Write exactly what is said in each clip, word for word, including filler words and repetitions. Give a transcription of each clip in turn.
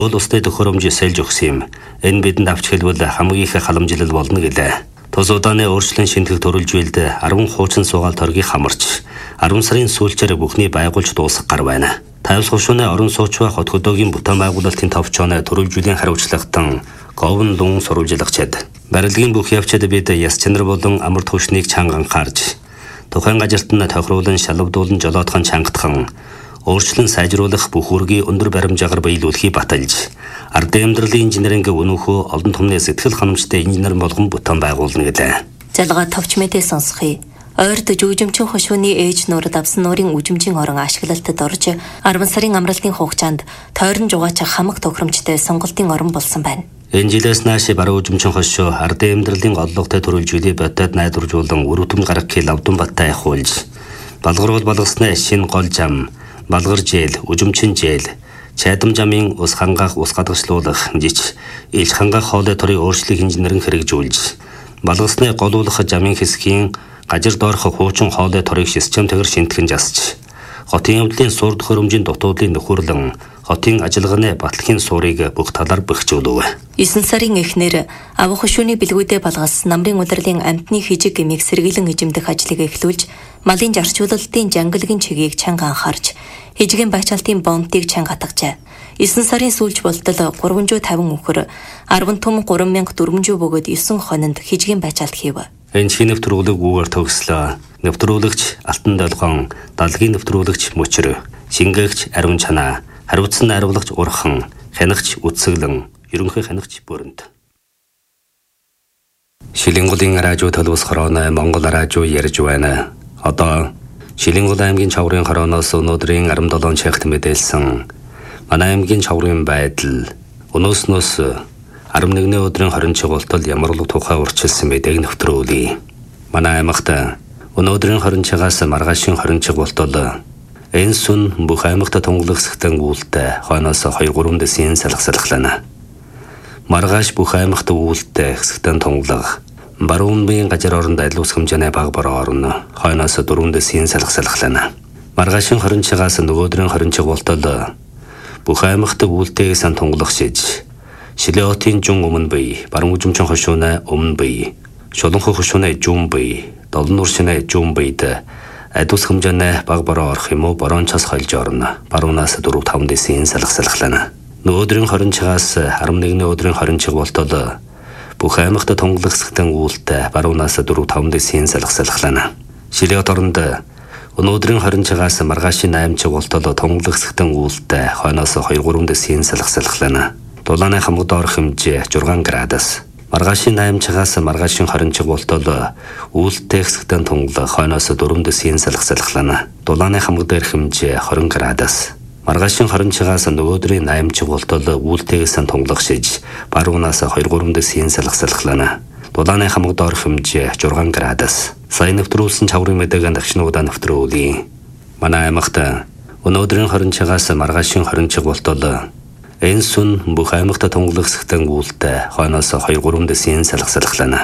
Уул усны төхөөрөмж сэлж өгсөн юм. Энэ бидэнд авч хэлбэл хамгийн их халамжлал болно гэлээ. Тус удааны өөрчлөлт шинтгэх төрөлж үйлдэ арван хуучин суугаал торгийг хамарч арван сарын сүүлчээр бүхний байгуулж дуусах гар байна. Тавс хушууны орон сууч ба хот хөдөөгийн бүтээн байгуулалтын товчооны төрөлжүүлийн хариуцлагатан говн лун сурвалжлагчид барилгын бүх явцад бид яс чанар болон амар түвшнийг чанган харж тухайн газарт нь тохируулан шалгадуулан жолоодхон чангатхан өөрчлөн сайжруулах бүх үргийн өндөр баримжаагаар биелүүлэхийг баталж ард амьдралын инженеринг өнөөхөө олон томны сэтгэл ханамжтай инженер болгон бүтээн байгуулна гэлээ. Залгаа товч мэдээ сонсхий. Ойрд жүжимчин хошууны ээж нуурд авсан нуурын үжимчин орон ашиглалтад орж арван сарын амралтын хугацаанд тойрон жугаач хамаг тохиромжтой сонголтын орон болсон байна. Энэ жилээс нааш баруун үжимчин хошуу ард амьдралын голлогтой төрөлжүүлээ бодод найдваржуулан өрөвтөм гаргахыг лавдан баттай ахуулж балгаруул болгосны шин гол зам балгар жээл, үжимчин жээл, чайдам жамын ус хангаах ус гадагшлуулах жич, ил хангаах хоолой төрийн өөрчлөлийг инженеринг хэрэгжүүлж, балгасны голуулах жамын хэсгийн гажир доорох хуучин хоолой төрийг систем тэгэр шинтгэн засч, хотын явдлын суурь төхөөрөмжийн дутуудлын нөхөрлөн, хотын ажиллагааны батлагын суурийг бүх талаар бэхжүүлв. Есөн сарын эхнэр авах хушууны бэлгүүдээ балгас намрын удирлын амтны хижиг гэмийг сэргийлэн эжимдэх ажлыг эхлүүлж, малын жарчуулалтын жангалгийн чигийг чанга анхаарч, хижигийн бачаалтын бомтыг чанга хатгажээ. Есөн сарын сүүлч болтол гурван зуун тавин өхөр, арван том гурван мянга дөрвөн зуун бөгөөд есөн хононд хижигийн бачаалт хийв. Энэ шинэ нэвтрүүлэг үгээр төгслөө. Нэвтрүүлэгч Алтан Долгон, Далгийн нэвтрүүлэгч Мөчр, Шингээгч Ариун Чанаа, хариуцсан найруулагч Урхан, хянагч Үтсэглэн, ерөнхий хянагч Бүрэнд. Шилэнгулын радио төлөвс хорооны Монгол радио ярьж байна. Одоо Шилэнгул аймгийн Чаврын хорооноос өнөөдрийн арван долоон чагт мэдээлсэн манай аймгийн Чаврын байдал өнөөснөөс арван нэгний өдрийн хорин чиглэлд ямар л тухай урьдчилсан мэдээг нэвтрүүлье. Манай аймагт өнөөдрийн хорин чигаас маргаашийн хорин чиглэлд энэ сүн бүх аймагт тунгалагсахтан үүлдэ хойноос хоёр гурван дэсийн салхасалхлана. Маргааш бүх аймагт үүлдэ хэсэгтэн тунгалаг баруун биеийн газар оронд айлуус хэмжээний баг бороо орно. Хойноос дөрвөн дэсийн салхасалхлана. Маргаашийн хорин чигаас нөгөөдрийн хорин чиглэлд бүх аймагт үүлдэээс тунгалагшиж Шилэотын жун өмнө бие, баруун үжимчин хошууны өмнө бие, шуланхой хошууны жун бие, долон уршины жун биед адус хэмжээний баг бороо орох юм уу борон час хольж орно. Баруунаас дөрөв таван дэсийн салхасалхлана. Нөгөөдрийн хорин чигаас арван нэгний өдрийн хорин чиг болтол бүх аймагт тунгалагсахтан үүлдэ баруунаас дөрөв таван дэсийн салхасалхлана. Шилэот оронд өнөөдрийн хорин чигаас маргаашийн айм чиг болтол тунгалагсахтан үүлдэ хойноос хоёр гурван дэсийн салхасалхлана. Дулааны хамаг доорх хэмжээ зургаан градус. Маргаашийн айм чигаас маргаашийн хорин чиг болтол үүлдэ хэсэгтэн тунгалаг хойноос дөрвөн дэсийн салхасалхлана. Дулааны хамаг дээрх хэмжээ хорин градус. Маргаашийн хорин чигаас нөгөөдрийн айм чиг болтол үүлдээгээс тунгалагшиж баруунаас хоёр гурван дэсийн салхасалхлана. Дулааны хамаг доорх хэмжээ зургаан градус. Сайн нэвтрүүлсэн Чаврын мэдээг дагшнуудаа нэвтрүүлье. Манай аймагт өнөөдрийн хорин чигаас маргаашийн хорин чиг болтол энэ сүн бүх аймагт тунгалагсахтан үүлдэ хойноос хоёр гурван дэсийн салхасалхлана.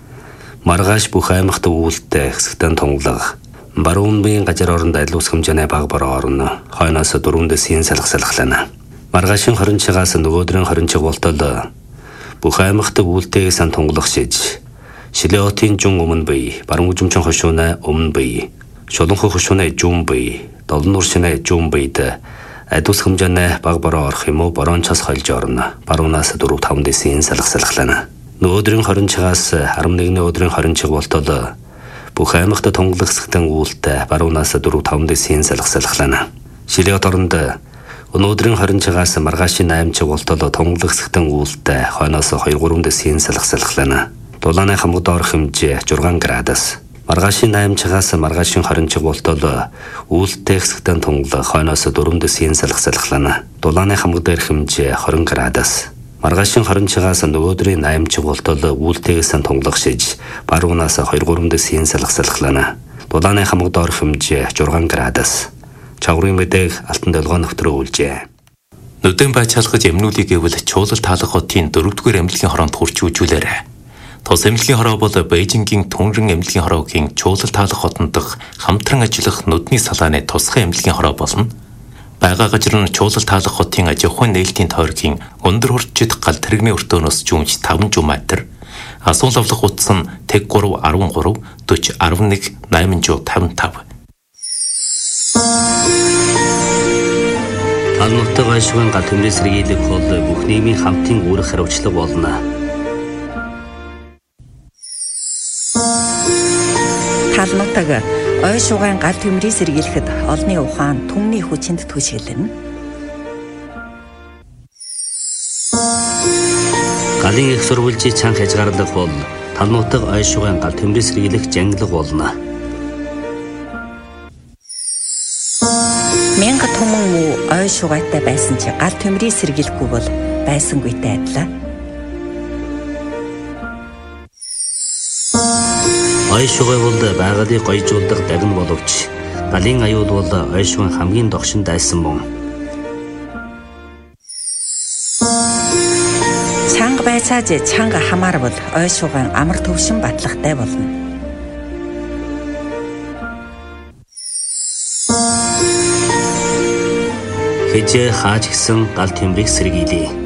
Маргааш бүх аймагт үүлдэ хэсэгтэн тунгалаг баруун биеийн газар оронд айлуус хэмжээний баг бороо орно. Хойноос дөрвөн дэсийн салхасалхлана. Маргаашийн хорин чигаас нөгөөдрийн хорин чиг болтол бүх аймагт үүлдэээс тунгалагшиж Шилэотын жун өмнө бие, баруун үжимчин хошууны өмнө бие, шуланхой хошууны жун бие, долон уршины жун биед адус хэмжээний баг бороо орох юм уу борон час хольж орно. Баруунаас дөрөв таван дэсийн салхасалхлана. Нөгөөдрийн хорин чигаас арван нэгний өдрийн хорин чиг болтол бүх аймагт тунгалагсахтан үүлдэ баруунаас дөрөв таван дэсийн салхасалхлана. Шилэот оронд өнөөдрийн хорин чигаас маргаашийн айм чиг болтол тунгалагсахтан үүлдэ хойноос хоёр гурван дэсийн салхасалхлана. Дулааны хамаг доорх хэмжээ зургаан градус. Маргаашийн айм чигаас маргаашийн хорин чиг болтол үүлдэ хэсэгтэн тунгалаг хойноос дөрвөн дэсийн салхасалхлана. Дулааны хамаг дээрх хэмжээ хорин градус. Маргаашийн хорин чигаас нөгөөдрийн айм чиг болтол үүлдээгээс тунгалагшиж баруунаас хоёр гурван дэсийн салхасалхлана. Дулааны хамаг доорх хэмжээ зургаан градус. Чаврын мэдээг Алтан Долгон нэвтрүүлжээ. Нүдэн бачаалгаж эмнүүлийг гэвэл чуулал таалах хотын дөрөвдүгээр эмнэлгийн хороонд хурж үжүүлээрэ. Тус эмнэлгийн хороо бол Бээжингийн Түнрэн эмнэлгийн хороогийн чуулал таалах хотон дахь хамтран ажиллах нүдний салааны тусгай эмнэлгийн хороо болно. Бага газар нь чуулал таалах хотын аж ахуйн нээлтийн тойргийн өндөр хурцчид гал тэрэгний өртөөнөөс жүүмж таван жуматер, асуул авлах утас нь тэг три арван три дөрвөн арван нэг найман тавин тав. Тал нутаг ашигын гал төмрийн сэргийлэх бол бүх нийгмийн хамтын үүрэг хариуцлага болно. Тал нутаг ой шугайн гал төмрийг сэргийлэхэд олны ухаан түмний хүчинд түшиглэнэ. Галын их сурвалжийн чанга хязгаарлах бол тал нутаг ой шугайн гал төмрийг сэргийлэх жангалаг болно. Мянга түмэн муу ой шугайтай байсан чи гал төмрийг сэргийлэхгүй бол байсангүйтэй адилаа. Ой шугай бол байгалыг гоёжуулдаг дагна боловч галын аюул бол ой шугайн хамгийн догшин дайсан мөн. Чанга байцааж чанга хамаарвал ой шугайн амар төвшин батлагтай болно. Хэжээ хааж гисэн гал төмрийг сэргийлье.